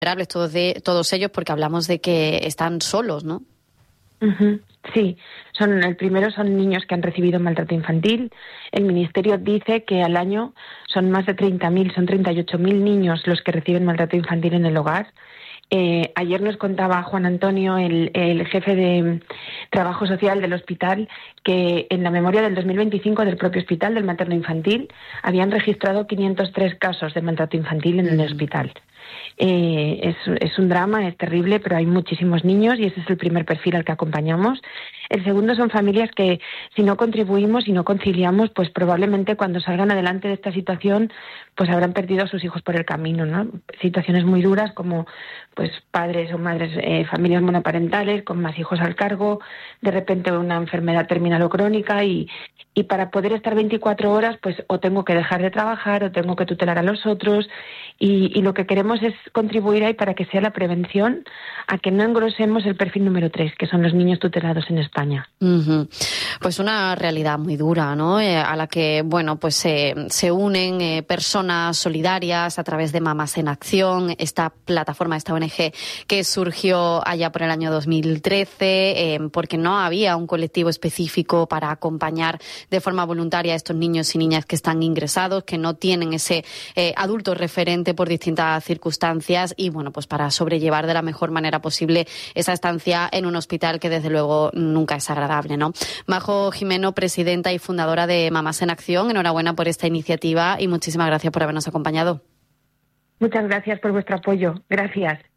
vulnerables todos ellos, porque hablamos de que están solos, ¿no? Sí, el primero son niños que han recibido maltrato infantil. El Ministerio dice que al año son más de 30.000, son 38.000 niños los que reciben maltrato infantil en el hogar. Ayer nos contaba Juan Antonio, el jefe de Trabajo Social del hospital, que en la memoria del 2025 del propio hospital, del materno infantil, habían registrado 503 casos de maltrato infantil en el hospital. Es un drama, es terrible, pero hay muchísimos niños y ese es el primer perfil al que acompañamos. El segundo son familias que, si no contribuimos y no conciliamos, pues probablemente cuando salgan adelante de esta situación, pues habrán perdido a sus hijos por el camino, ¿no? Situaciones muy duras como pues padres o madres, familias monoparentales con más hijos al cargo, de repente una enfermedad terminal o crónica y para poder estar 24 horas, pues o tengo que dejar de trabajar o tengo que tutelar a los otros y lo que queremos es contribuir ahí para que sea la prevención a que no engrosemos el perfil número 3, que son los niños tutelados en España. Pues una realidad muy dura, ¿no? A la que, bueno, pues se unen personas solidarias a través de Mamás en Acción, esta plataforma, esta ONG que surgió allá por el año 2013, porque no había un colectivo específico para acompañar de forma voluntaria a estos niños y niñas que están ingresados, que no tienen ese adulto referente por distintas circunstancias y, bueno, pues para sobrellevar de la mejor manera posible esa estancia en un hospital que desde luego nunca es agradable, ¿no? Majo Jimeno, presidenta y fundadora de Mamás en Acción, enhorabuena por esta iniciativa y muchísimas gracias por habernos acompañado. Muchas gracias por vuestro apoyo. Gracias.